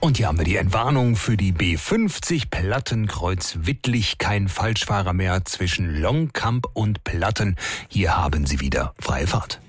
Und hier haben wir die Entwarnung für die B50 Plattenkreuz Wittlich. Kein Falschfahrer mehr zwischen Longkamp und Platten. Hier haben Sie wieder freie Fahrt.